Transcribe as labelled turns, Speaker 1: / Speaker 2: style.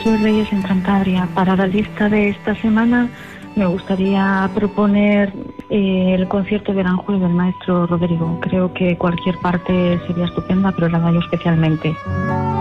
Speaker 1: Paso de Reyes en Cantabria. Para la lista de esta semana me gustaría proponer el concierto de Aranjuez del maestro Rodrigo. Creo que cualquier parte sería estupenda, pero la gallo especialmente.